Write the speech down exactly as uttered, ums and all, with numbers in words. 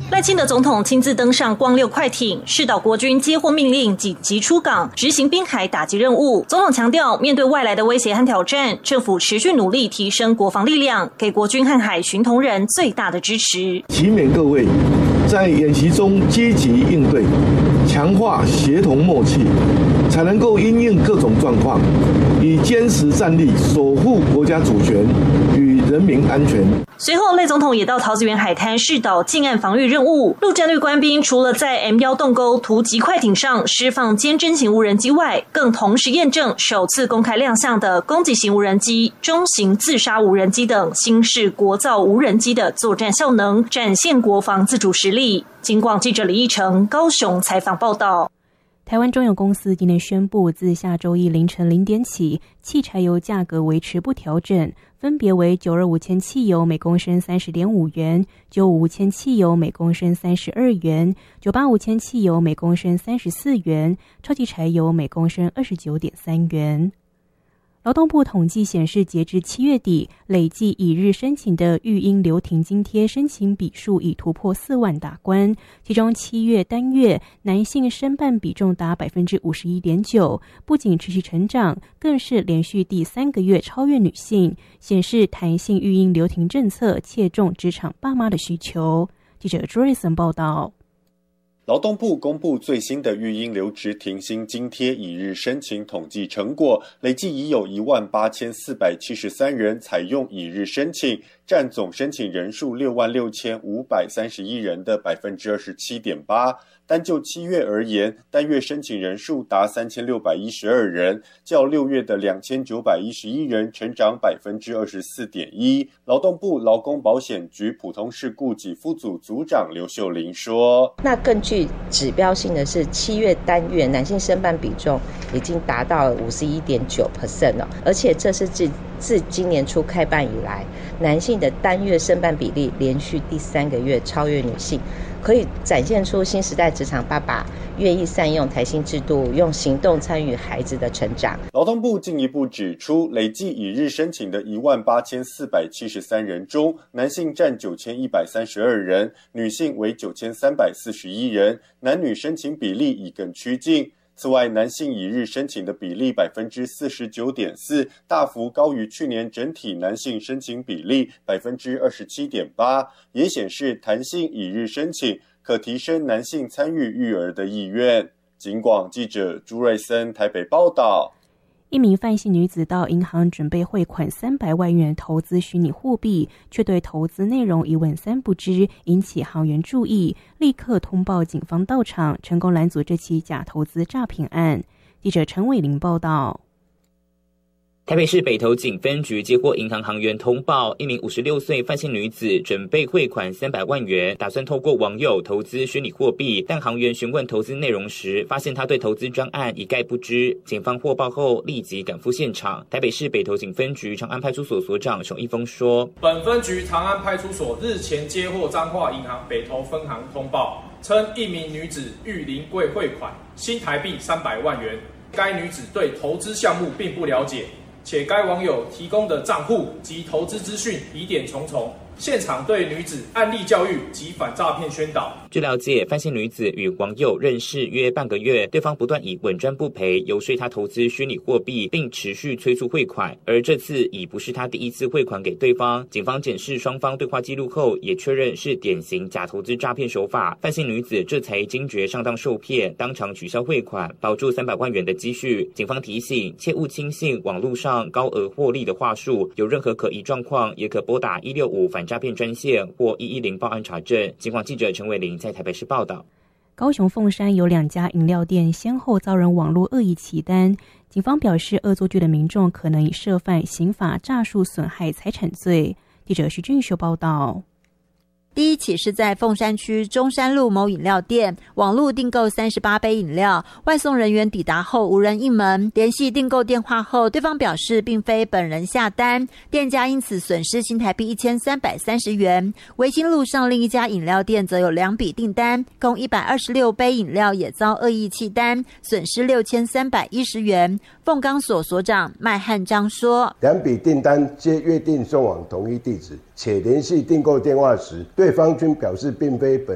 赖清德总统亲自登上光六快艇，视导国军接获命令紧急出港，执行滨海打击任务。总统强调，面对外来的威胁和挑战，政府持续努力提升国防力量，给国军和海巡同仁最大的支持。 祈勉各位在演习中积极应对，强化协同默契，才能够因应各种状况，以坚实战力守护国家主权与人民安全。 随后，赖总统也到桃子园海滩视导近岸防御任务。陆战队官兵除了在 M 一 洞沟突击快艇上释放坚侦型无人机外，更同时验证首次公开亮相的攻击型无人机、中型自杀无人机等新式国造无人机的作战效能，展现国防自主实力。警广记者李义成高雄采访报道。 台湾中油公司今天宣布，自下周一凌晨零点起，汽柴油价格维持不调整，分别为九二五铅汽油每公升三十点五元，九五铅汽油每公升三十二元，九八五铅汽油每公升三十四元，超级柴油每公升二十九点三元。劳动部统计显示，截至七月底，累计以日申请的育婴留停津贴申请笔数已突破四万大关，其中七月单月男性申办比重达百分之五十一点九，不仅持续成长，更是连续第三个月超越女性，显示弹性育婴留停政策切中职场爸妈的需求。记者朱瑞森报道。 劳动部公布最新的育婴留职停薪津贴以日申请统计成果，累计已有一万八千四百七十三人采用以日申请，占总申请人数六万六千五百三十一人的百分之二十七点八。单就七月而言，单月申请人数达三千六百一十二人，较六月的两千九百一十一人成长百分之二十四点一。劳动部劳工保险局普通事故给付组组长刘秀玲说：“ 那更具指标性的是，七月单月男性申办比重已经达到五十一点九 percent 了，而且这是自自今年初开办以来，男性的单月申办比例连续第三个月超越女性。”可以展现出新时代职场爸爸愿意善用台薪制度，用行动参与孩子的成长。 劳动部进一步指出，累计以日申请的一万八千四百七十三人中，男性占九千一百三十二人，女性为九千三百四十一人，男女申请比例已更趋近。此外，男性以日申请的比例 百分之四十九点四， 大幅高于去年整体男性申请比例 百分之二十七点八， 也显示弹性以日申请可提升男性参与育儿的意愿。警广记者朱瑞森台北报道。 一名范姓女子到银行准备汇款三百万元投资虚拟货币，却对投资内容一问三不知，引起行员注意，立刻通报警方到场，成功拦阻这起假投资诈骗案。记者陈伟玲报道。 台北市北投警分局接获银行行员通报，一名五十六岁范姓女子准备汇款三百万元，打算透过网友投资虚拟货币，但行员询问投资内容时，发现她对投资专案一概不知。警方获报后立即赶赴现场。台北市北投警分局长安派出所所长熊一峰说：“ 本分局长安派出所日前接获彰化银行北投分行通报，称一名女子欲临柜汇款新台币三百万元，该女子对投资项目并不了解。”且该网友提供的账户及投资资讯疑点重重，现场对女子案例教育及反诈骗宣导。 据了解，范姓女子与网友认识约半个月，对方不断以稳赚不赔游说她投资虚拟货币，并持续催促汇款。而这次已不是她第一次汇款给对方。警方检视双方对话记录后，也确认是典型假投资诈骗手法。范姓女子这才惊觉上当受骗，当场取消汇款，保住三百万元的积蓄。警方提醒，切勿轻信网络上高额获利的话术，有任何可疑状况，也可拨打一六五反诈骗专线或一一零报案查证。警广记者陈伟玲在台北市报道。 高雄凤山有两家饮料店先后遭人网络恶意起单，警方表示恶作剧的民众可能已涉犯刑法诈术损害财产罪。记者徐俊秀报道。 第一起是在凤山区中山路某饮料店，网络订购三十八杯饮料，外送人员抵达后无人应门，联系订购电话后，对方表示并非本人下单，店家因此损失新台币一千三百三十元。维新路上另一家饮料店则有两笔订单，共一百二十六杯饮料也遭恶意弃单，损失六千三百一十元。凤冈所所长麦汉章说， 两笔订单皆约定送往同一地址，且联系订购电话时，对方均表示并非本